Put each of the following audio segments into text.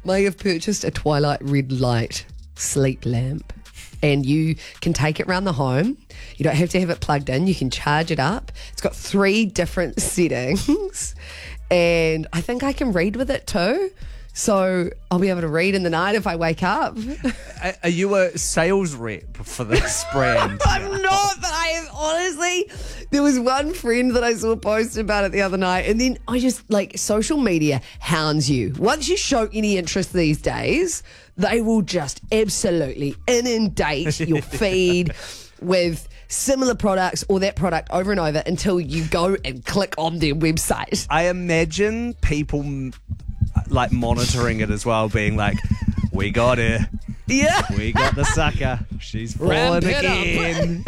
may have purchased a Twilight red light sleep lamp, and you can take it around the home. You don't have to have it plugged in. You can charge it up. It's got 3 different settings, and I think I can read with it too. So I'll be able to read in the night if I wake up. Are you a sales rep for this brand? I'm not, but I am honestly. There was one friend that I saw post about it the other night, and then I just social media hounds you. Once you show any interest these days, they will just absolutely inundate your feed with similar products or that product over and over until you go and click on their website. I imagine people monitoring it as well, being like, we got her. Yeah. We got the sucker. She's fallen again.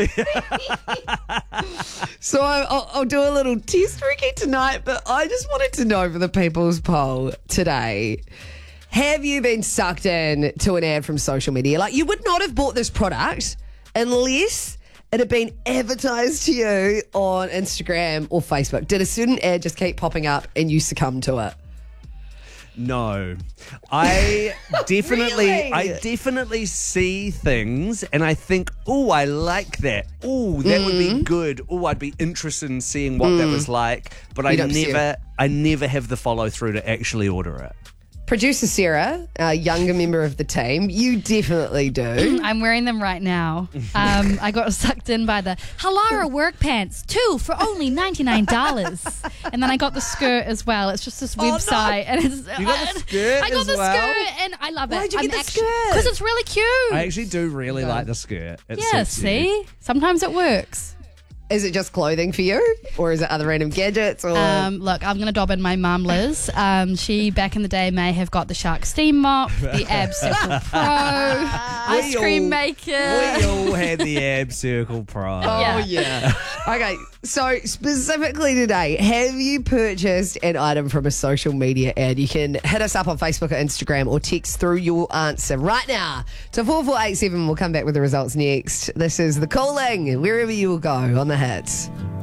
So I'll do a little test Ricky tonight, but I just wanted to know for the people's poll today, have you been sucked in to an ad from social media? Like, you would not have bought this product unless it had been advertised to you on Instagram or Facebook. Did a certain ad just keep popping up and you succumb to it? No, I definitely, Really? I definitely see things and I think, oh, I like that. Oh, that would be good. Oh, I'd be interested in seeing what that was like. But I never have the follow through to actually order it. Producer Sarah, a younger member of the team, you definitely do. I'm wearing them right now. I got sucked in by the Halara work pants, 2 for only $99. And then I got the skirt as well. It's just this website. And it's, You got the skirt I got as the well? skirt and I love it. Why'd you get the skirt? Because it's really cute. I actually do really like the skirt. It Yeah, suits you. see? Sometimes it works. Is it just clothing for you? Or is it other random gadgets? Or Look, I'm going to dob in my mum, Liz. She, back in the day, may have got the Shark Steam Mop, the Ab Circle Pro, ice cream maker. We all had the Ab Circle Pro. Oh, yeah. Okay, so specifically today, have you purchased an item from a social media ad? You can hit us up on Facebook or Instagram or text through your answer right now to 4487. We'll come back with the results next. This is The Calling, wherever you will go on the hits.